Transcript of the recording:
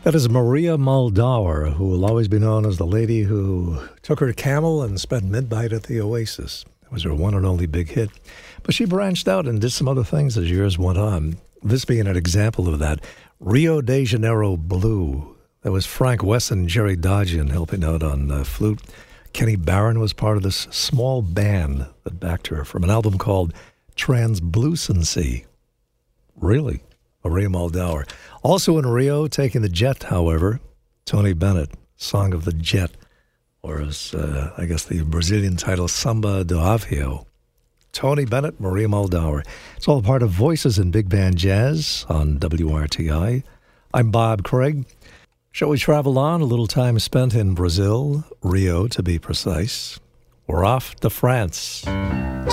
That is Maria Muldaur, who will always be known as the lady who took her camel and spent midnight at the Oasis. It was her one and only big hit. But she branched out and did some other things as years went on. This being an example of that. Rio de Janeiro Blue. That was Frank Wesson and Jerry Dodgian helping out on flute. Kenny Barron was part of this small band that backed her from an album called Translucency. Really? Maria Muldaur. Also in Rio, taking the jet, however, Tony Bennett, Song of the Jet, or as I guess the Brazilian title, Samba do Avião. Tony Bennett, Maria Muldaur. It's all part of Voices in Big Band Jazz on WRTI. I'm Bob Craig. Shall we travel on? A little time spent in Brazil, Rio to be precise. We're off to France.